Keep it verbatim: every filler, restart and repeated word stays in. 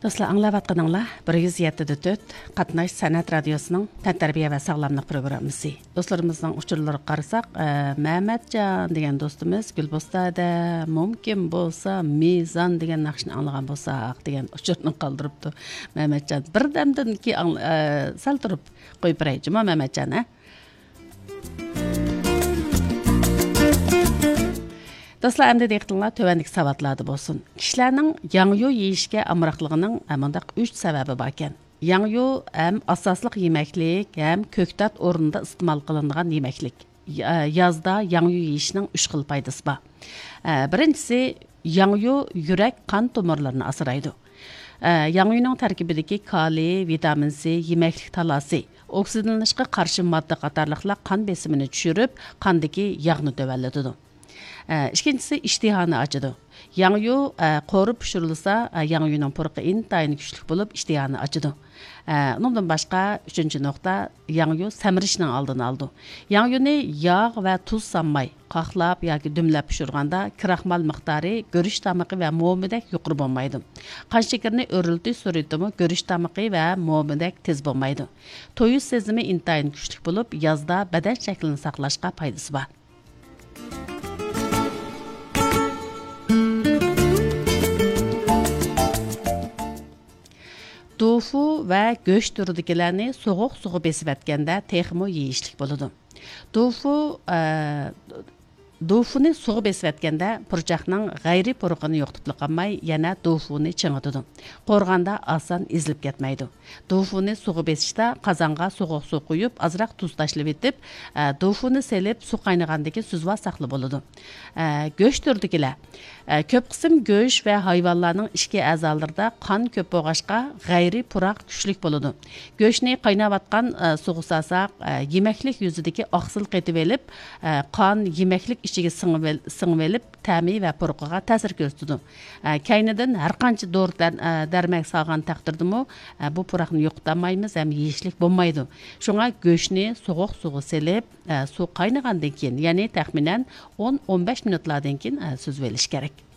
Dostlar, аңлаватқаныңlar bir yuz yetti dört Qatnash San'at Radiosu'nun Təntarbiya və Sağlamlıq programısı. Dostlarımızdan uçurları qarısaq, Məhəmmədcan degan dostumuz Gülbostada mümkün bolsa mizan degan naqshni anlagan bolsaq degan uçurni qaldırıbdı. Məhəmmədcan birdamdan ki sal turib qo'yib beray. Juma Məhəmmədcan, ha? Dostlar, əmdə deyikdinlər, tövənlik savatladı bolsun. Kişilərinin yağyu yeyişkə amıraqlığının əmandaq üç səbəbi bakən. Yağyu həm asaslıq yeməklik, həm köktat ornunda istimal qılınğan yeməklik. Yazda yağyu yeyişinin üç xil faydası var. Birincisi, yağyu yürək qan tomirlarini asıraydı. Yağyunun tərkibidəki kali, vitamin C, yeməklik talası, oksidanlaşqa qarşı maddə qatarlıqlar qan besimini düşürüb, qandakı yağını dövəllədidir. İkincisi iştihani açıdı. Yağyu qoru pişirilsə, yağyunun purqi intayını güçlük bulup iştihani açıdı. Ondan başqa üçüncü nokta yağyu səmirişinin aldığını aldı. Yağyunu yağ və tuz sanmay, qaqlab yoki dümləb pişirganda kraxmal miqdarı görüş tamıqı və muomidək yuqur bolmaydı. Qan şekerini örültü sürüdümü görüş tamıqı və muomidək tez bolmaydı. Toyuş sezimi intayını güçlük bulup yazda bədən şəklini saqlaşqa faydası var. Tofu və göç türüdəkilərini soğuq suğu besib ətkəndə texmo yeyişlik boludu. Tofu Dofuni suğu besib ətkəndə purcaqның g'ayri puruqini yo'qtib qalmay, yana dofuni çiڭididu. Qorğanda asan izilib ketmaydi. Dofuni suğu besishda qazanğa soğuq su qo'yib, azroq tuz tashlab etib, dofuni selib su qaynagandagi suzva saqlı boludu. Go'sht türdikilar ko'p qism go'sht va hayvonlarning ichki a'zolarida qon ko'p bo'lg'ashqa g'ayri puroq kuchlik boludu. Go'shtni qaynayotgan suv salsaq, yemeklik yuzidagi oqsil qetib elib, qon yemeklik ichiga singib elib, ta'mi va puruqiga ta'sir ko'rsatdi. Kaynidan har qancha doridan darmak salgan taqdirdimi, bu puroqni yo'qotmaymiz, ham yeyishlik bo'lmaydi. Shunga go'shtni so'g'uq suvga selib, suv qaynagandan keyin, ya'ni taxminan o'n o'n besh minutlardan keyin suzib olish kerak.